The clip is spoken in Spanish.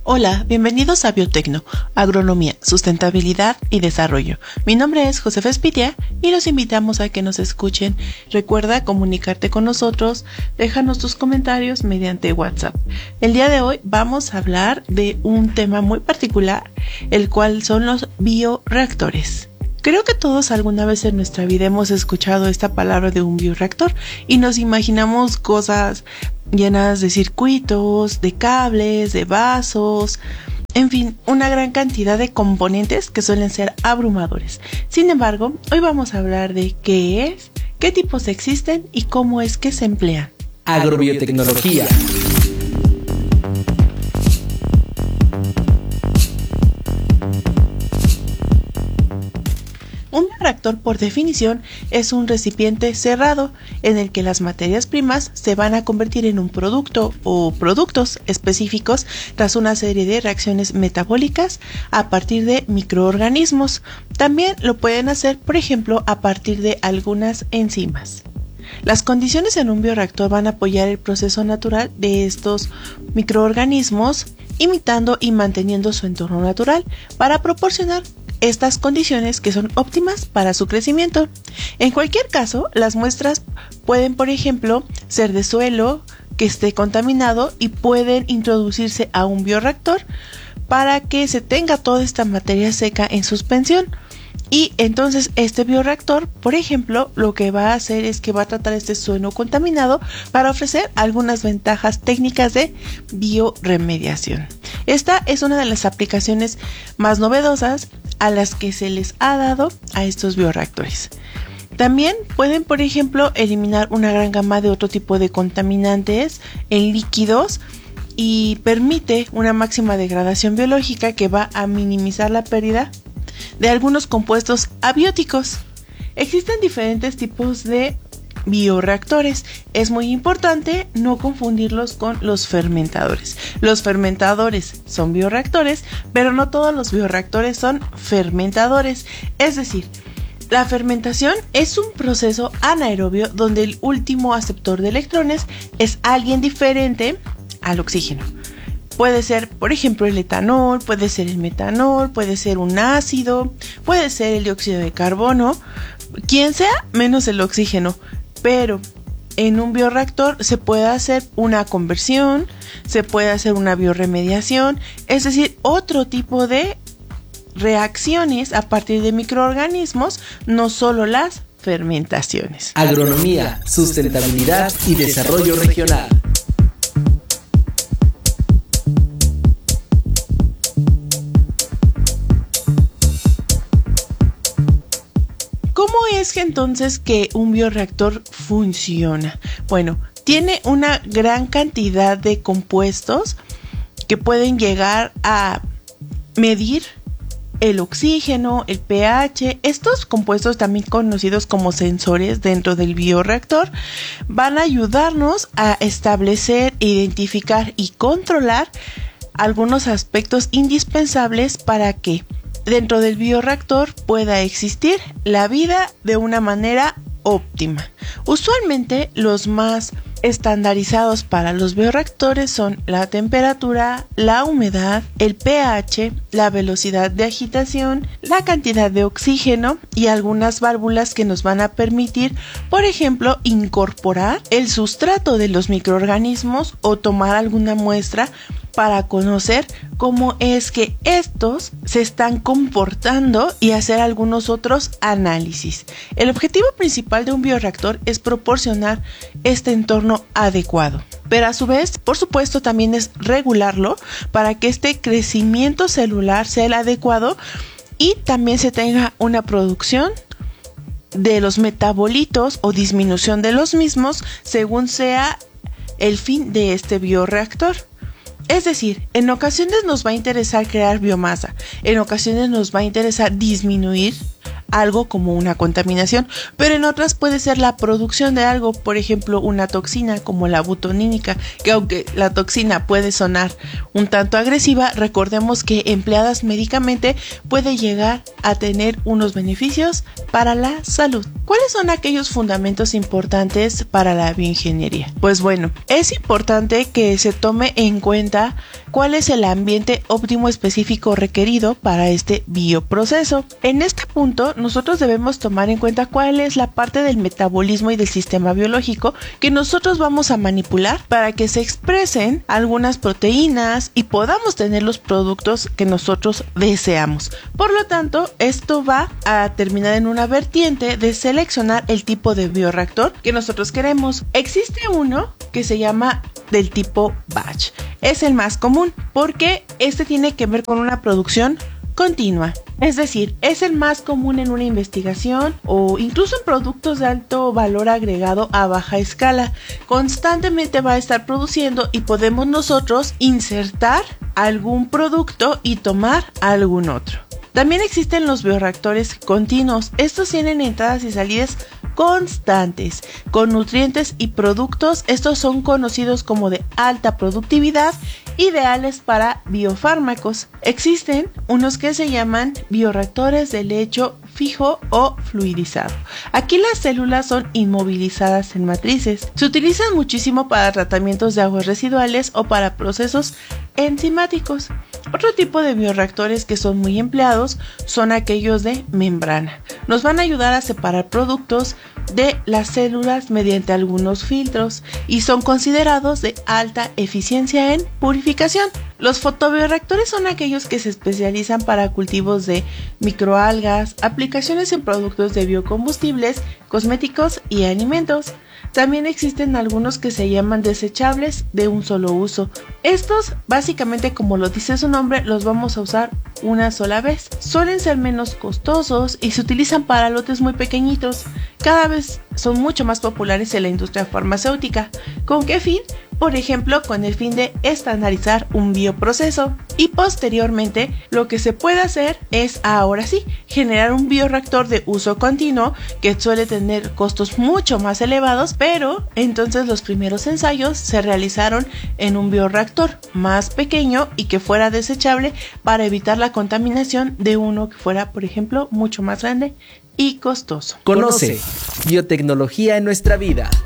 Hola, bienvenidos a Biotecno, Agronomía, Sustentabilidad y Desarrollo. Mi nombre es Josefa Espitia y los invitamos a que nos escuchen. Recuerda comunicarte con nosotros, déjanos tus comentarios mediante WhatsApp. El día de hoy vamos a hablar de un tema muy particular, el cual son los bioreactores. Creo que todos alguna vez en nuestra vida hemos escuchado esta palabra de un bioreactor y nos imaginamos cosas llenas de circuitos, de cables, de vasos, en fin, una gran cantidad de componentes que suelen ser abrumadores. Sin embargo, hoy vamos a hablar de qué es, qué tipos existen y cómo es que se emplean. Agrobiotecnología. Un bioreactor, por definición, es un recipiente cerrado en el que las materias primas se van a convertir en un producto o productos específicos tras una serie de reacciones metabólicas a partir de microorganismos. También lo pueden hacer, por ejemplo, a partir de algunas enzimas. Las condiciones en un bioreactor van a apoyar el proceso natural de estos microorganismos, imitando y manteniendo su entorno natural para proporcionar estas condiciones que son óptimas para su crecimiento. En cualquier caso, las muestras pueden, por ejemplo, ser de suelo que esté contaminado y pueden introducirse a un bioreactor para que se tenga toda esta materia seca en suspensión. Y entonces este bioreactor, por ejemplo, lo que va a hacer es que va a tratar este suelo contaminado para ofrecer algunas ventajas técnicas de bioremediación. Esta es una de las aplicaciones más novedosas a las que se les ha dado a estos bioreactores. También pueden, por ejemplo, eliminar una gran gama de otro tipo de contaminantes en líquidos y permite una máxima degradación biológica que va a minimizar la pérdida de algunos compuestos abióticos. Existen diferentes tipos de bioreactores. Es muy importante no confundirlos con los fermentadores. Los fermentadores son bioreactores, pero no todos los bioreactores son fermentadores. Es decir, la fermentación es un proceso anaerobio donde el último aceptor de electrones es alguien diferente al oxígeno. Puede ser, por ejemplo, el etanol, puede ser el metanol, puede ser un ácido, puede ser el dióxido de carbono, quien sea menos el oxígeno. Pero en un bioreactor se puede hacer una conversión, se puede hacer una bioremediación, es decir, otro tipo de reacciones a partir de microorganismos, no solo las fermentaciones. Agronomía, sustentabilidad y desarrollo regional. ¿Cómo es que entonces que un bioreactor funciona? Bueno, tiene una gran cantidad de compuestos que pueden llegar a medir el oxígeno, el pH. Estos compuestos, también conocidos como sensores dentro del bioreactor, van a ayudarnos a establecer, identificar y controlar algunos aspectos indispensables para que dentro del bioreactor pueda existir la vida de una manera óptima. Usualmente los más estandarizados para los bioreactores son la temperatura, la humedad, el pH, la velocidad de agitación, la cantidad de oxígeno y algunas válvulas que nos van a permitir, por ejemplo, incorporar el sustrato de los microorganismos o tomar alguna muestra para conocer cómo es que estos se están comportando y hacer algunos otros análisis. El objetivo principal de un bioreactor es proporcionar este entorno adecuado, pero a su vez, por supuesto, también es regularlo para que este crecimiento celular sea el adecuado y también se tenga una producción de los metabolitos o disminución de los mismos según sea el fin de este bioreactor. Es decir, en ocasiones nos va a interesar crear biomasa, en ocasiones nos va a interesar disminuir algo como una contaminación, pero en otras puede ser la producción de algo, por ejemplo una toxina como la butonínica, que aunque la toxina puede sonar un tanto agresiva, recordemos que empleadas médicamente puede llegar a tener unos beneficios para la salud. ¿Cuáles son aquellos fundamentos importantes para la bioingeniería? Pues bueno, es importante que se tome en cuenta cuál es el ambiente óptimo específico requerido para este bioproceso. En este punto, nosotros debemos tomar en cuenta cuál es la parte del metabolismo y del sistema biológico que nosotros vamos a manipular para que se expresen algunas proteínas y podamos tener los productos que nosotros deseamos. Por lo tanto, esto va a terminar en una vertiente de seleccionar el tipo de bioreactor que nosotros queremos. Existe uno que se llama del tipo batch. Es el más común porque este tiene que ver con una producción continua. Es decir, es el más común en una investigación o incluso en productos de alto valor agregado a baja escala. Constantemente va a estar produciendo y podemos nosotros insertar algún producto y tomar algún otro. También existen los bioreactores continuos. Estos tienen entradas y salidas constantes, con nutrientes y productos. Estos son conocidos como de alta productividad, ideales para biofármacos. Existen unos que se llaman bioreactores de lecho fijo o fluidizado. Aquí las células son inmovilizadas en matrices. Se utilizan muchísimo para tratamientos de aguas residuales o para procesos enzimáticos. Otro tipo de bioreactores que son muy empleados son aquellos de membrana. Nos van a ayudar a separar productos de las células mediante algunos filtros y son considerados de alta eficiencia en purificación. Los fotobioreactores son aquellos que se especializan para cultivos de microalgas, aplicaciones en productos de biocombustibles, cosméticos y alimentos. También existen algunos que se llaman desechables de un solo uso. Estos, básicamente como lo dice su nombre, los vamos a usar una sola vez. Suelen ser menos costosos y se utilizan para lotes muy pequeñitos. Cada vez son mucho más populares en la industria farmacéutica. ¿Con qué fin? Por ejemplo, con el fin de estandarizar un bioproceso. Y posteriormente, lo que se puede hacer es, ahora sí, generar un bioreactor de uso continuo que suele tener costos mucho más elevados, pero entonces los primeros ensayos se realizaron en un bioreactor más pequeño y que fuera desechable para evitar la contaminación de uno que fuera, por ejemplo, mucho más grande y costoso. Conoce biotecnología en nuestra vida.